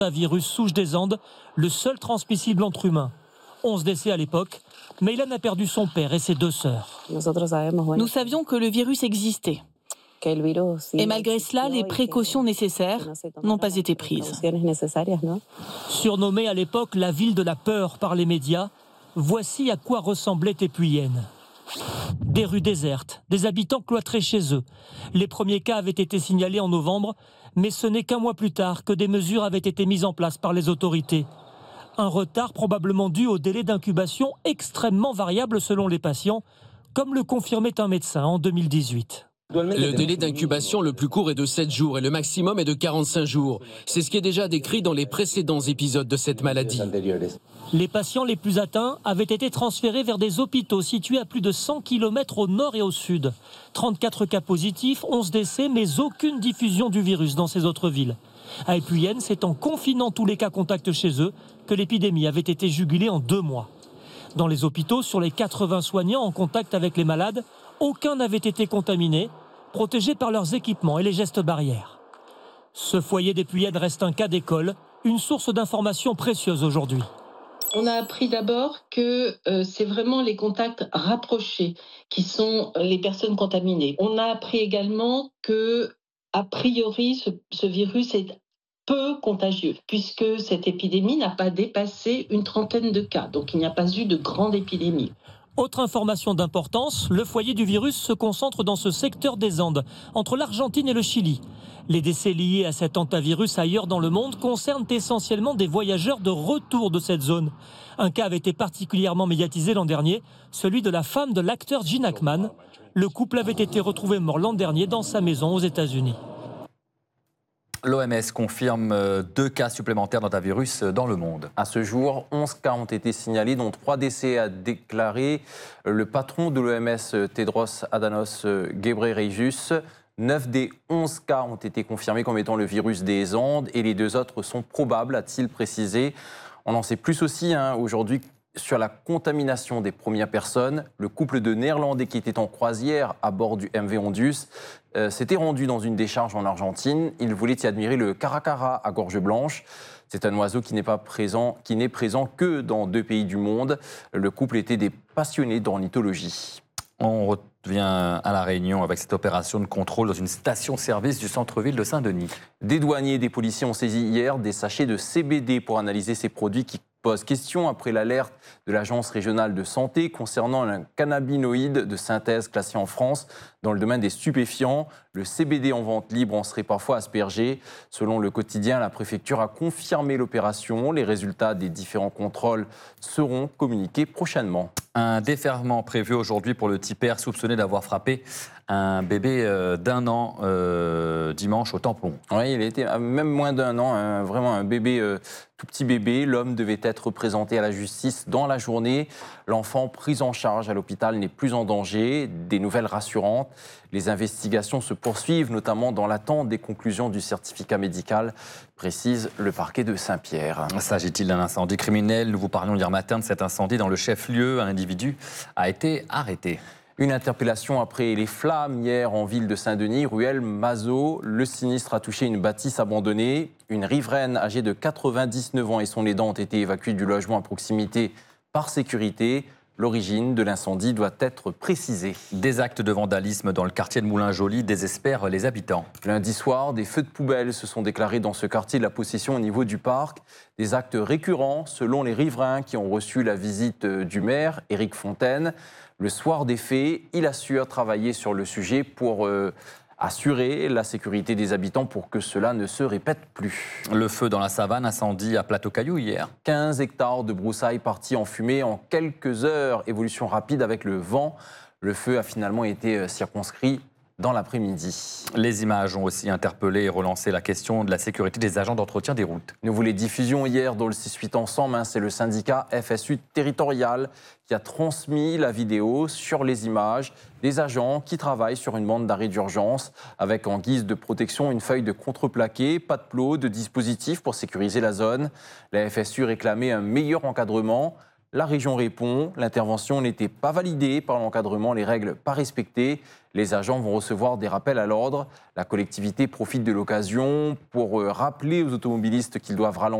Virus souche des Andes, le seul transmissible entre humains. 11 décès à l'époque, mais Ilan a perdu son père et ses 2 sœurs. Nous savions que le virus existait. Et malgré cela, les précautions nécessaires n'ont pas été prises. Surnommée à l'époque la ville de la peur par les médias, voici à quoi ressemblait Tepuyén. Des rues désertes, des habitants cloîtrés chez eux. Les premiers cas avaient été signalés en novembre, mais ce n'est qu'un mois plus tard que des mesures avaient été mises en place par les autorités. Un retard probablement dû au délai d'incubation extrêmement variable selon les patients, comme le confirmait un médecin en 2018. Le délai d'incubation le plus court est de 7 jours et le maximum est de 45 jours. C'est ce qui est déjà décrit dans les précédents épisodes de cette maladie. Les patients les plus atteints avaient été transférés vers des hôpitaux situés à plus de 100 km au nord et au sud. 34 cas positifs, 11 décès, mais aucune diffusion du virus dans ces autres villes. À Tepuyén, c'est en confinant tous les cas contacts chez eux que l'épidémie avait été jugulée en 2 mois. Dans les hôpitaux, sur les 80 soignants en contact avec les malades, aucun n'avait été contaminé, protégés par leurs équipements et les gestes barrières. Ce foyer d'Tepuyén reste un cas d'école, une source d'information précieuse aujourd'hui. On a appris d'abord que c'est vraiment les contacts rapprochés qui sont les personnes contaminées. On a appris également que, a priori, ce virus est peu contagieux, puisque cette épidémie n'a pas dépassé une 30aine de cas. Donc il n'y a pas eu de grande épidémie. Autre information d'importance, le foyer du virus se concentre dans ce secteur des Andes, entre l'Argentine et le Chili. Les décès liés à cet hantavirus ailleurs dans le monde concernent essentiellement des voyageurs de retour de cette zone. Un cas avait été particulièrement médiatisé l'an dernier, celui de la femme de l'acteur Gene Hackman. Le couple avait été retrouvé mort l'an dernier dans sa maison aux États-Unis. L'OMS confirme 2 cas supplémentaires d'hantavirus dans le monde. À ce jour, 11 cas ont été signalés, dont 3 décès a déclaré le patron de l'OMS, Tedros Adhanom Ghebreyesus. 9 des 11 cas ont été confirmés comme étant le virus des Andes et les 2 autres sont probables, a-t-il précisé. On en sait plus aussi aujourd'hui sur la contamination des premières personnes. Le couple de Néerlandais qui était en croisière à bord du MV Ondius s'était rendu dans une décharge en Argentine. Il voulait y admirer le caracara à gorge blanche. C'est un oiseau qui n'est présent que dans 2 pays du monde. Le couple était des passionnés d'ornithologie. On revient à La Réunion avec cette opération de contrôle dans une station-service du centre-ville de Saint-Denis. Des douaniers et des policiers ont saisi hier des sachets de CBD pour analyser ces produits qui pose question après l'alerte de l'Agence régionale de santé concernant un cannabinoïde de synthèse classé en France dans le domaine des stupéfiants. Le CBD en vente libre en serait parfois aspergé. Selon le quotidien, la préfecture a confirmé l'opération. Les résultats des différents contrôles seront communiqués prochainement. Un déferment prévu aujourd'hui pour le tipper soupçonné d'avoir frappé un bébé d'1 an dimanche au tampon. Oui, il était même moins d'1 an, vraiment un bébé, tout petit bébé. L'homme devait être présenté à la justice dans la journée. L'enfant pris en charge à l'hôpital n'est plus en danger. Des nouvelles rassurantes. Les investigations se poursuivent, notamment dans l'attente des conclusions du certificat médical, précise le parquet de Saint-Pierre. S'agit-il d'un incendie criminel? Nous vous parlions hier matin de cet incendie dans le chef-lieu. Un individu a été arrêté. Une interpellation après les flammes hier en ville de Saint-Denis, ruelle Mazot. Le sinistre a touché une bâtisse abandonnée. Une riveraine âgée de 99 ans et son aidant ont été évacués du logement à proximité par sécurité. L'origine de l'incendie doit être précisée. Des actes de vandalisme dans le quartier de Moulin-Joly désespèrent les habitants. Lundi soir, des feux de poubelle se sont déclarés dans ce quartier de la possession au niveau du parc. Des actes récurrents selon les riverains qui ont reçu la visite du maire, Éric Fontaine. Le soir des faits, il assure travailler sur le sujet pour assurer la sécurité des habitants pour que cela ne se répète plus. Le feu dans la savane, incendie à Plateau-Caillou hier. 15 hectares de broussailles partis en fumée en quelques heures. Évolution rapide avec le vent. Le feu a finalement été circonscrit dans l'après-midi. Les images ont aussi interpellé et relancé la question de la sécurité des agents d'entretien des routes. Nous vous les diffusions hier dans le 6-8 ensemble. C'est le syndicat FSU territorial qui a transmis la vidéo sur les images des agents qui travaillent sur une bande d'arrêt d'urgence avec en guise de protection une feuille de contreplaqué, pas de plot, de dispositif pour sécuriser la zone. La FSU réclamait un meilleur encadrement. La région répond, l'intervention n'était pas validée par l'encadrement, les règles pas respectées. Les agents vont recevoir des rappels à l'ordre. La collectivité profite de l'occasion pour rappeler aux automobilistes qu'ils doivent ralentir